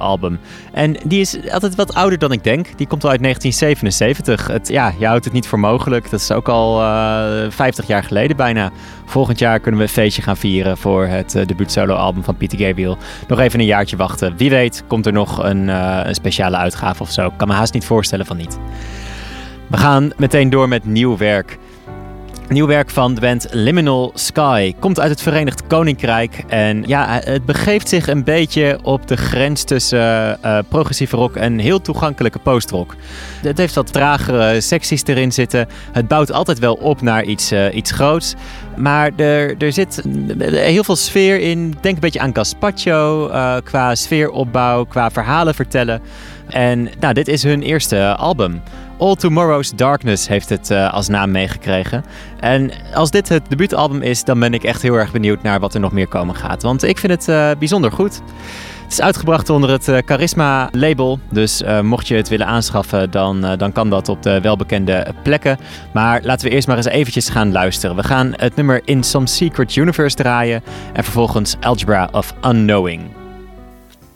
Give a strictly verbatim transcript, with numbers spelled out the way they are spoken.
album. En die is altijd wat ouder dan ik denk. Die komt al uit negentien zevenenzeventig. Het, ja, je houdt het niet voor mogelijk. Dat is ook al uh, vijftig jaar geleden bijna. Volgend jaar kunnen we een feestje gaan vieren voor het uh, debuut solo-album van Peter Gabriel. Nog even een jaartje wachten. Wie weet komt er nog een, uh, een speciale uitgave of zo. Ik kan me haast niet voorstellen van niet. We gaan meteen door met nieuw werk. Nieuw werk van de band Liminal Sky. Komt uit het Verenigd Koninkrijk. En ja, het begeeft zich een beetje op de grens tussen uh, progressieve rock en heel toegankelijke postrock. Het heeft wat tragere secties erin zitten. Het bouwt altijd wel op naar iets, uh, iets groots. Maar er, er zit heel veel sfeer in. Denk een beetje aan Gazpacho. Uh, qua sfeeropbouw, qua verhalen vertellen. En nou, dit is hun eerste album. All Tomorrow's Darkness heeft het uh, als naam meegekregen. En als dit het debuutalbum is, dan ben ik echt heel erg benieuwd naar wat er nog meer komen gaat. Want ik vind het uh, bijzonder goed. Het is uitgebracht onder het uh, Charisma label. Dus uh, mocht je het willen aanschaffen, dan, uh, dan kan dat op de welbekende plekken. Maar laten we eerst maar eens eventjes gaan luisteren. We gaan het nummer In Some Secret Universe draaien. En vervolgens Algebra of Unknowing.